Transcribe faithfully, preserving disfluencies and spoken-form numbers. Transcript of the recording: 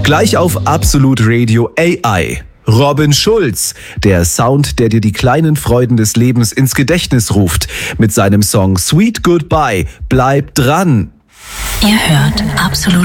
Gleich auf Absolut Radio A I. Robin Schulz, der Sound, der dir die kleinen Freuden des Lebens ins Gedächtnis ruft. Mit seinem Song Sweet Goodbye. Bleib dran. Ihr hört Absolut